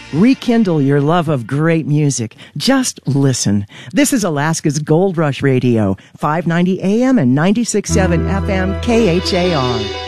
Rekindle your love of great music. Just listen. This is Alaska's Gold Rush Radio, 590 AM and 96.7 FM KHAR.